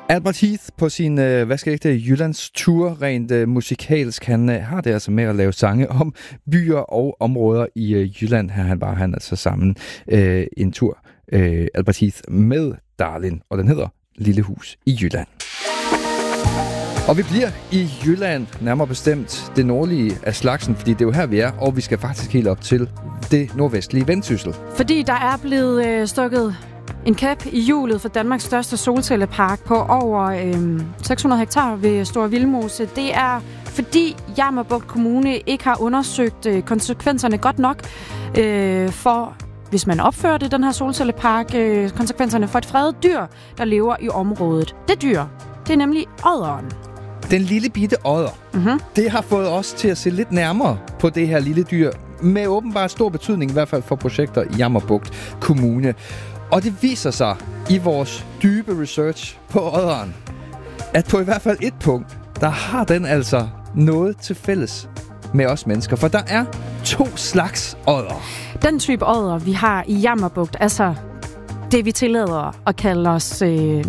Albert Heath på sin, Jyllands tour, rent musikalsk. Han har det altså med at lave sange om byer og områder i Jylland. Her var han altså sammen en tur, Albert Heath, med Darlin, og den hedder Lille Hus i Jylland. Og vi bliver i Jylland, nærmere bestemt det nordlige af Slagsen, fordi det er jo her, vi er, og vi skal faktisk helt op til det nordvestlige Vendsyssel. Fordi der er blevet stukket en kæp i hjulet for Danmarks største solcellepark på over 600 hektar ved Store Vildmose. Det er fordi Jammerbugt Kommune ikke har undersøgt konsekvenserne godt nok for, hvis man opfører den her solcellepark, konsekvenserne for et fredet dyr, der lever i området. Det dyr, det er nemlig odderen. Den lille bitte odder, det har fået os til at se lidt nærmere på det her lille dyr, med åbenbart stor betydning, i hvert fald for projekter i Jammerbugt Kommune. Og det viser sig i vores dybe research på odderen, at på i hvert fald et punkt, der har den altså noget til fælles med os mennesker. For der er 2 slags odder. Den type odder, vi har i Jammerbugt, altså det vi tillader at kalde os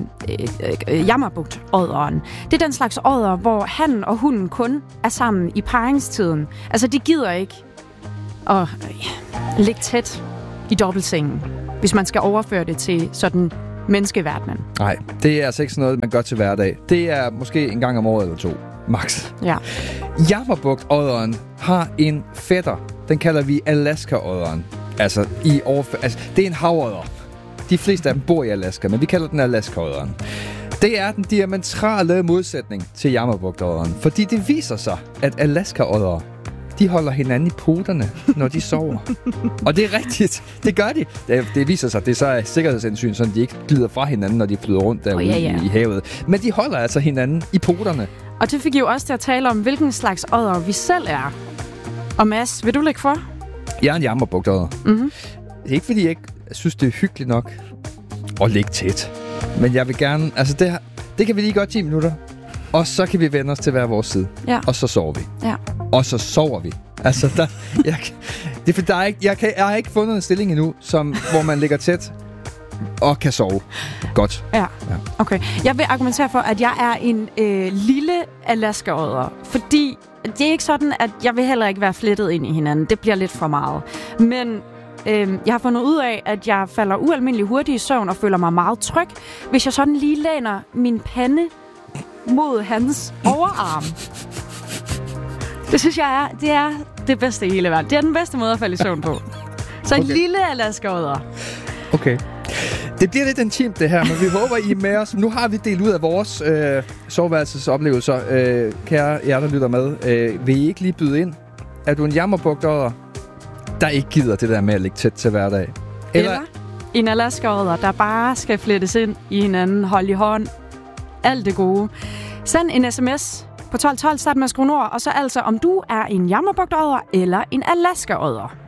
Jammerbugt-odderen. Det er den slags odder, hvor han og hunden kun er sammen i parringstiden. Altså de gider ikke at ligge tæt i dobbeltsengen, hvis man skal overføre det til sådan menneskeverdenen. Nej, det er altså ikke sådan noget, man gør til hverdag. Det er måske en gang om året eller 2, max. Ja. Jammerbugt-odderen har en fætter. Den kalder vi Alaska-odderen. Altså, det er en havodder. De fleste af dem bor i Alaska, men vi kalder den Alaska-odderen. Det er den diametrale modsætning til Jammerbugt-odderen, fordi det viser sig, at Alaska-oddere, de holder hinanden i poterne, når de sover. Og det er rigtigt. Det gør de. Det viser sig, det er så af sikkerhedshensyn, så de ikke glider fra hinanden, når de flyder rundt derude i havet. Men de holder altså hinanden i poterne. Og det fik jo også til at tale om, hvilken slags odder vi selv er. Og Mads, vil du lægge for? Jeg er en Jammerbugt-odder. Mm-hmm. Det er ikke, fordi jeg ikke synes, det er hyggeligt nok at ligge tæt. Men jeg vil gerne... Altså, det kan vi lige godt 10 minutter. Og så kan vi vende os til hver vores side. Ja. Og så sover vi. Ja. Og så sover vi. Altså, jeg har ikke fundet en stilling endnu, hvor man ligger tæt og kan sove godt. Ja, okay. Jeg vil argumentere for, at jeg er en lille Alaska-odder, fordi det er ikke sådan, at jeg vil heller ikke være flettet ind i hinanden. Det bliver lidt for meget. Men jeg har fundet ud af, at jeg falder ualmindelig hurtigt i søvn og føler mig meget tryg, hvis jeg sådan lige læner min pande mod hans overarm. Det synes jeg det er det bedste i hele verden. Det er den bedste måde at falde i søvn på. Så en lille Alaska-odder. Okay. Det bliver lidt intimt det her, men vi håber, I er med os. Nu har vi delt ud af vores soveværelsesoplevelser. Kære jer, der lytter med. Vil I ikke lige byde ind? Er du en Jammerbugt-odder, der ikke gider det der med at ligge tæt til hverdag? Eller en Alaska-odder, der bare skal flettes ind i hinanden, holde i hånd. Alt det gode. Send en sms på 1212, start med at skrive nord, og så altså om du er en Jammerbugt-odder eller en Alaska-odder.